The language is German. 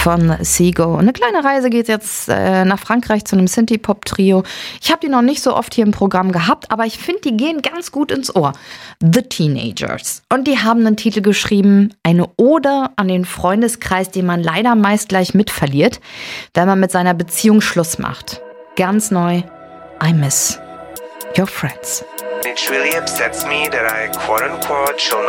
von Seago. Eine kleine Reise geht jetzt nach Frankreich zu einem Synthie-Pop-Trio. Ich habe die noch nicht so oft hier im Programm gehabt, aber ich finde, die gehen ganz gut ins Ohr. The Teenagers. Und die haben einen Titel geschrieben, eine Ode an den Freundeskreis, den man leider meist gleich mitverliert, wenn man mit seiner Beziehung Schluss macht. Ganz neu, I Miss Your Friends. It really upsets me that I quote-unquote shall